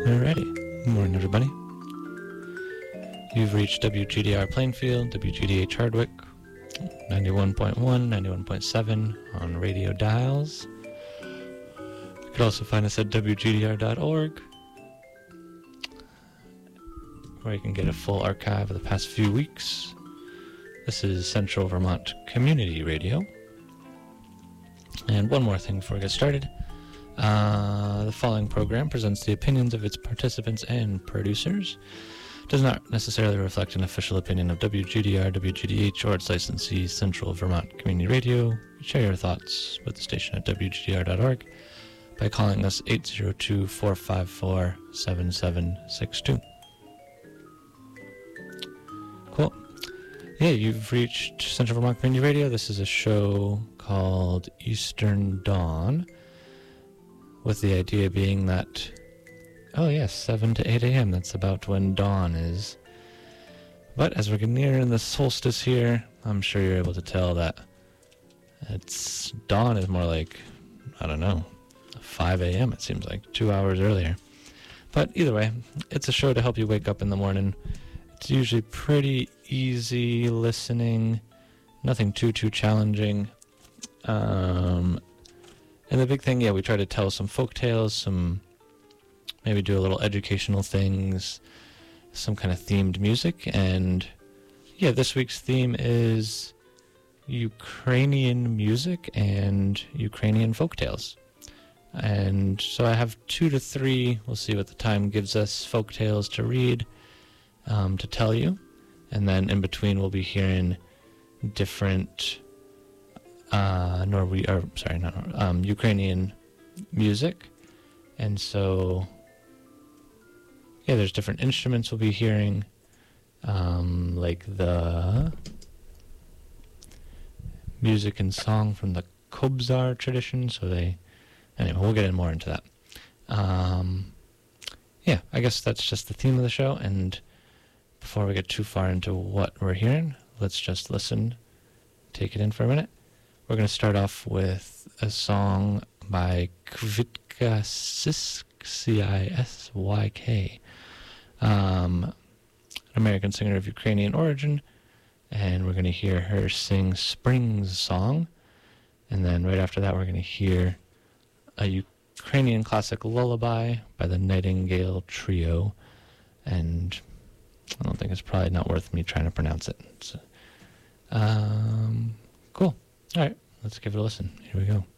Alrighty. Good morning, everybody. You've reached WGDR Plainfield, WGDH Hardwick, 91.1, 91.7 on radio dials. You could also find us at WGDR.org, where you can get a full archive of the past few weeks. This is Central Vermont Community Radio. And one more thing before we get started. The following program presents the opinions of its participants and producers. Does not necessarily reflect an official opinion of WGDR, WGDH, or its licensee, Central Vermont Community Radio. Share your thoughts with the station at WGDR.org by calling us 802-454-7762. Cool. Yeah, you've reached Central Vermont Community Radio. This is a show called Eastern Dawn, with the idea being that, oh yes, 7 to 8 a.m., that's about when dawn is. But as we're getting near in the solstice here, I'm sure you're able to tell that dawn is more like, I don't know, 5 a.m. it seems like, 2 hours earlier. But either way, it's a show to help you wake up in the morning. It's usually pretty easy listening, nothing too challenging. And the big thing, we try to tell some folk tales, maybe do a little educational things, some kind of themed music. And this week's theme is Ukrainian music and Ukrainian folk tales. And so I have 2 to 3, we'll see what the time gives us, folk tales to read, to tell you. And then in between we'll be hearing different Ukrainian music. And so, there's different instruments we'll be hearing, like the music and song from the Kobzar tradition. So anyway, we'll get in more into that. I guess that's just the theme of the show. And before we get too far into what we're hearing, let's just listen, take it in for a minute. We're going to start off with a song by Kvitka Cisyk, C-I-S-Y-K, an American singer of Ukrainian origin, and we're going to hear her sing Spring's Song, and then right after that we're going to hear a Ukrainian classic lullaby by the Nightingale Trio, and I don't think it's probably not worth me trying to pronounce it. So, cool. All right, let's give it a listen. Here we go.